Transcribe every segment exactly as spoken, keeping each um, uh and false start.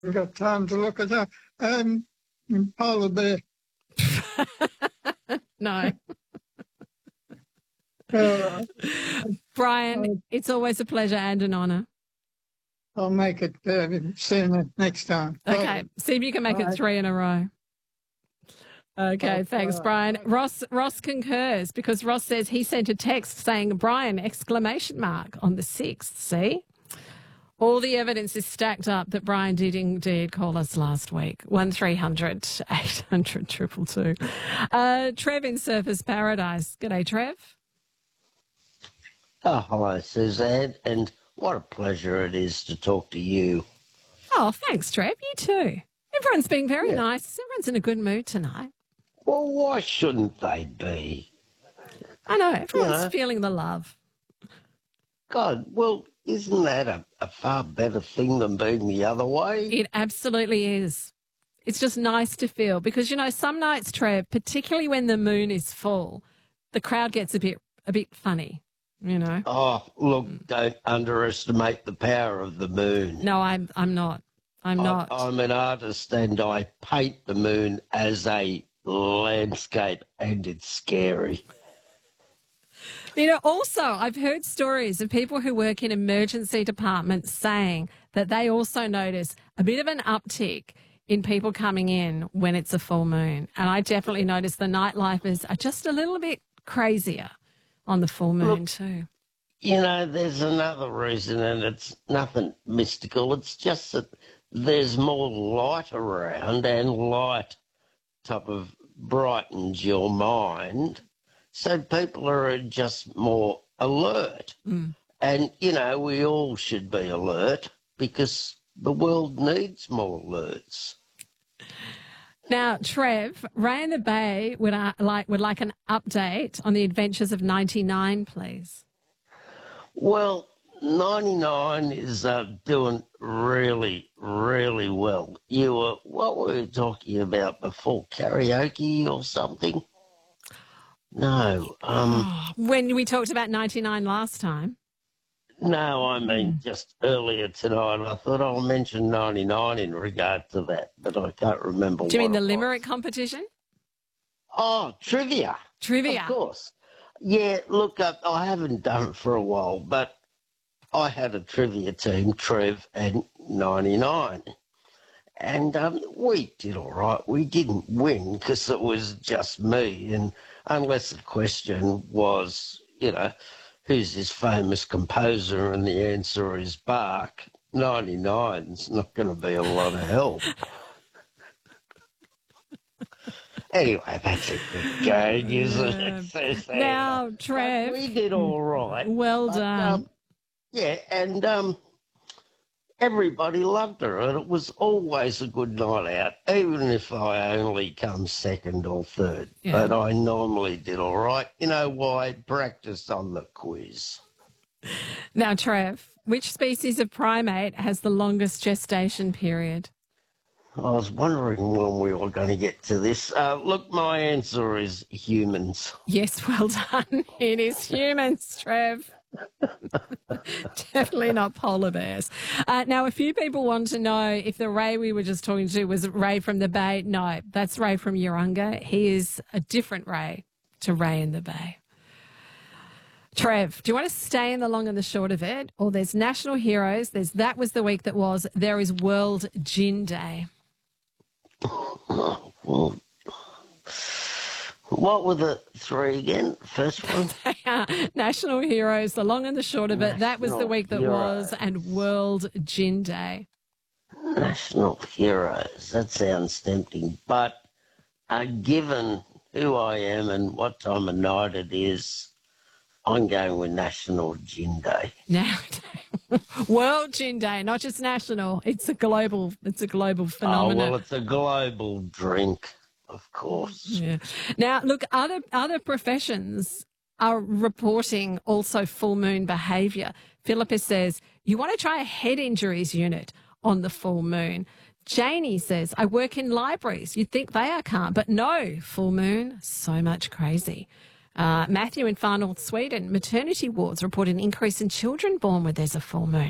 We've got time to look at that. Um, polar bear. No. Uh, Brian, it's always a pleasure and an honour. I'll make it uh, sooner next time. Okay, Bye. see if you can make Bye. it three in a row. Okay, Bye. thanks, Bye. Brian. Ross Ross concurs because Ross says he sent a text saying Brian exclamation mark on the sixth. See? All the evidence is stacked up that Brian did indeed call us last week. one three hundred eight hundred two two two. Uh, Trev in Surfers Paradise. G'day, Trev. Oh, hello, Suzanne, and what a pleasure it is to talk to you. Oh, thanks, Trev. You too. Everyone's being very Yeah. nice. Everyone's in a good mood tonight. Well, why shouldn't they be? I know. Everyone's Yeah. feeling the love. God, well, isn't that a, a far better thing than being the other way? It absolutely is. It's just nice to feel because, you know, some nights, Trev, particularly when the moon is full, the crowd gets a bit a bit funny, you know. Oh, look, don't underestimate the power of the moon. No, I'm I'm not. I'm not. I, I'm an artist and I paint the moon as a landscape, and it's scary. You know, also, I've heard stories of people who work in emergency departments saying that they also notice a bit of an uptick in people coming in when it's a full moon. And I definitely notice the nightlifers are just a little bit crazier on the full moon Look, too. You know, there's another reason, and it's nothing mystical. It's just that there's more light around, and light type of brightens your mind. So people are just more alert. Mm. And, you know, we all should be alert because the world needs more alerts. Now, Trev, Ray in the Bay would uh, like would like an update on the adventures of ninety-nine, please. Well, ninety-nine is uh, doing really, really well. You were, what were you talking about before? Karaoke or something? No. Um, When we talked about ninety-nine last time. no, I mean just earlier tonight. I thought I'll mention ninety-nine in regard to that, but I can't remember. Do you mean what the it limerick was. competition? Oh, trivia. Trivia. Of course. Yeah, look, I, I haven't done it for a while, but I had a trivia team, Trev and ninety-nine. And um, we did all right. We didn't win because it was just me. And unless the question was, you know, who's this famous composer, and the answer is Bach, ninety-nine's not going to be a lot of help. Anyway, that's a good game, isn't it? So sad. Now, But Trev, we did all right. well But, done. um, yeah, and um, everybody loved her, and it was always a good night out, even if I only come second or third. Yeah. But I normally did all right. You know why? Practice on the quiz. Now, Trev, which species of primate has the longest gestation period? I was wondering when we were going to get to this. Uh, look, my answer is humans. Yes, well done. It is humans, Trev. Definitely not polar bears. Uh, now, a few people want to know if the Ray we were just talking to was Ray from the Bay. No, that's Ray from Urunga. He is a different Ray to Ray in the Bay. Trev, do you want to stay in the long and the short of it? Or there's National Heroes, there's That Was the Week That Was, there is World Gin Day. Well, what were the three again? First one? National Heroes, the long and the short of it, That Was the National Week That Was, and World Gin Day. National heroes. That sounds tempting. But uh, given who I am and what time of night it is, I'm going with National Gin Day. Now, World Gin Day, not just national. It's a global. It's a global Oh, phenomenon. well, it's a global drink, of course. Yeah. Now, look, other other professions are reporting also full moon behaviour. Philippa says you want to try a head injuries unit on the full moon. Janie says I work in libraries. You'd think they are calm, but no, full moon, so much crazy. Uh, Matthew in far north Sweden, maternity wards report an increase in children born where there's a full moon.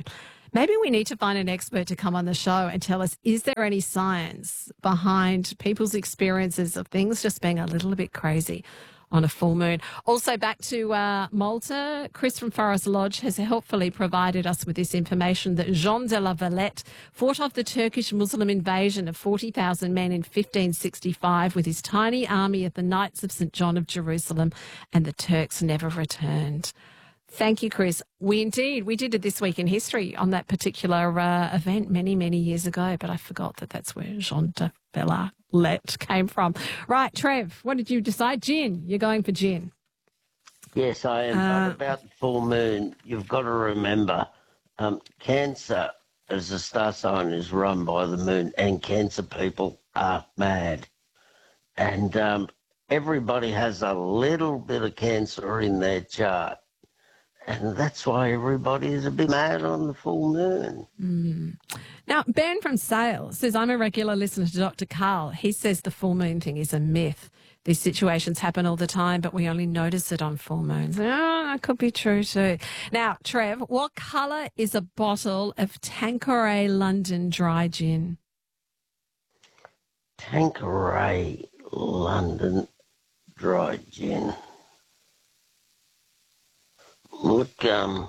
Maybe we need to find an expert to come on the show and tell us, is there any science behind people's experiences of things just being a little bit crazy on a full moon? Also back to uh, Malta, Chris from Forest Lodge has helpfully provided us with this information that Jean de la Valette fought off the Turkish Muslim invasion of forty thousand men in fifteen sixty-five with his tiny army of the Knights of Saint John of Jerusalem, and the Turks never returned. Thank you, Chris. We indeed, we did it this week in history on that particular uh, event many, many years ago, but I forgot that that's where Jean de Valette came from. Right, Trev, what did you decide? Gin. You're going for gin. Yes, I am. Uh, but about the full moon, you've got to remember, um, Cancer as a star sign is run by the moon, and Cancer people are mad. And um, everybody has a little bit of Cancer in their chart. And that's why everybody is a bit mad on the full moon. Mm. Now, Ben from Sale says, I'm a regular listener to Doctor Carl. He says the full moon thing is a myth. These situations happen all the time, but we only notice it on full moons. Oh, that could be true too. Now, Trev, what colour is a bottle of Tanqueray London dry gin? Tanqueray London dry gin. Look, um,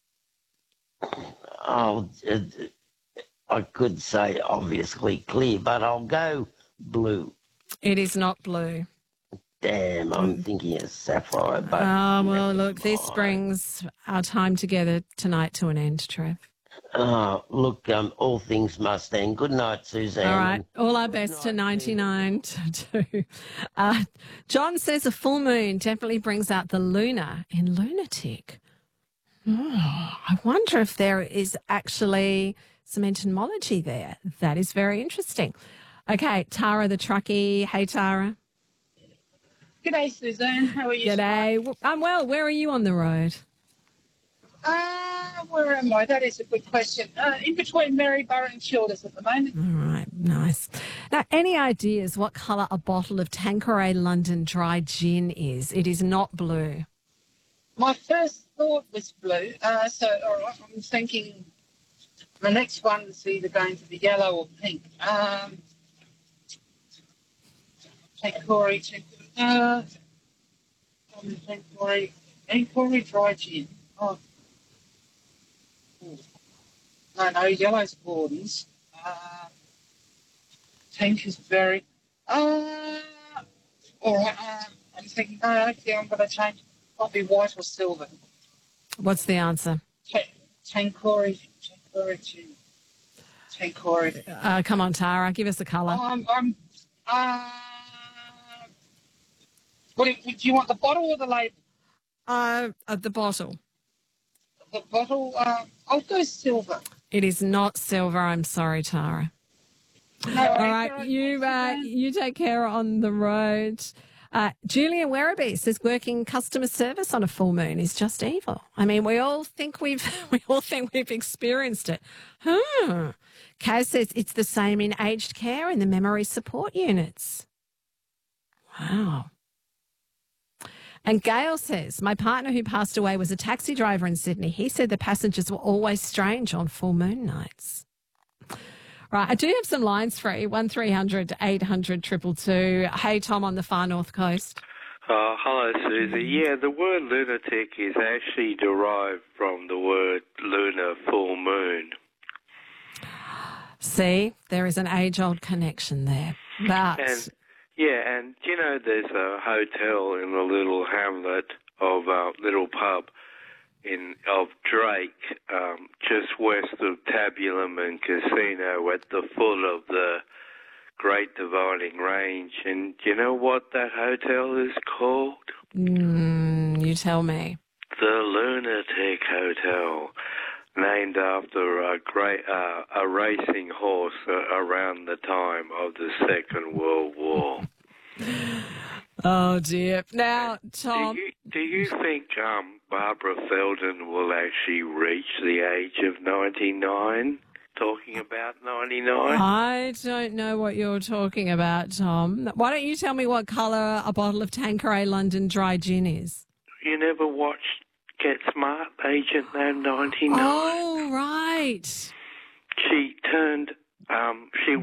I'll, uh, I could say obviously clear, but I'll go blue. It is not blue. Damn, I'm thinking of sapphire. But Oh, well, look, this mind. brings our time together tonight to an end, Trev. Oh, look, um, all things must end. Good night, Suzanne. All right. All our best to ninety-nine to two. Uh, John says a full moon definitely brings out the lunar in lunatic. Oh, I wonder if there is actually some etymology there. That is very interesting. Okay, Tara the truckie. Hey, Tara. G'day, Suzanne. How are you? G'day. W- I'm well. Where are you on the road? Uh, where am I? That is a good question. Uh, in between Maryborough and Childers at the moment. All right, nice. Now, any ideas what colour a bottle of Tanqueray London dry gin is? It is not blue. My first thought was blue. Uh, so, all right, I'm thinking the next one is either going to be yellow or pink. Um, Tanqueray, uh, Tanqueray, Tanqueray dry gin. Oh. No, no, yellow's Gordon's. Uh, pink is very. Uh, all right. Um, I'm thinking. No, actually, I'm going to change. Might be white or silver. What's the answer? Tanqueray, Tanqueray, Tanqueray. Uh, come on, Tara, give us a colour. Um, I'm. Uh, what do, do you want, the bottle or the label? Uh, uh, the bottle. The bottle. Uh, I'll go silver. It is not silver. I'm sorry, Tara. No, All right, you uh, you take care on the road. Uh, Julian Werribee says working customer service on a full moon is just evil. I mean, we all think we've we all think we've experienced it. Hmm. Kaz says it's the same in aged care in the memory support units. Wow. And Gail says, my partner who passed away was a taxi driver in Sydney. He said the passengers were always strange on full moon nights. Right, I do have some lines free, one three hundred eight hundred two two two. Hey, Tom on the far north coast. Uh, hello, Susie. Yeah, the word lunatic is actually derived from the word lunar full moon. See, there is an age-old connection there. But And, yeah, and, you know, there's a hotel in the little hamlet of uh, little pub in of Drake, um, just west of Tabulum and Casino at the foot of the Great Dividing Range. And do you know what that hotel is called? mm, you tell me. The Lunatic Hotel, named after a great uh, a racing horse uh, around the time of the Second World War. Oh, dear. Now, Tom. Do you, do you think um, Barbara Feldon will actually reach the age of ninety-nine? Talking about ninety-nine? I don't know what you're talking about, Tom. Why don't you tell me what colour a bottle of Tanqueray London dry gin is? You never watched Get Smart, Agent Nav ninety-nine. Oh, right. She turned, um, she